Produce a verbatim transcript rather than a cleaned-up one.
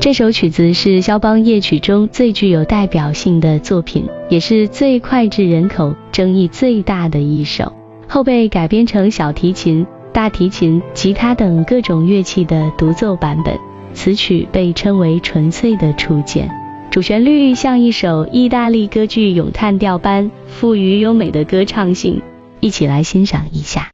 这首曲子是肖邦夜曲中最具有代表性的作品，也是最脍炙人口、争议最大的一首。后被改编成小提琴、大提琴、吉他等各种乐器的独奏版本，此曲被称为纯粹的初见。主旋律像一首意大利歌剧咏叹调般，富于优美的歌唱性，一起来欣赏一下。